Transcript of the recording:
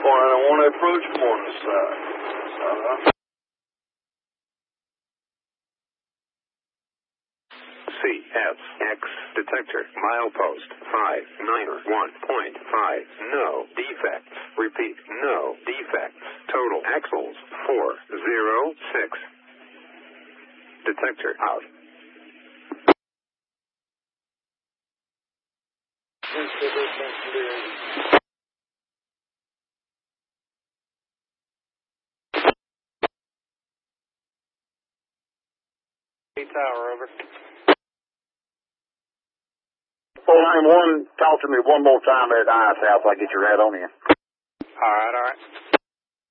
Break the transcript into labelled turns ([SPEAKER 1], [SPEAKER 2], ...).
[SPEAKER 1] fine. I want to approach him on the side.
[SPEAKER 2] CSX detector milepost 591.5. No defects. Repeat, no defects. Total axles 406. Detector out.
[SPEAKER 3] Tower, over.
[SPEAKER 4] 491, talk to me one more time at Ice House. I get your head on in.
[SPEAKER 3] All right, all right.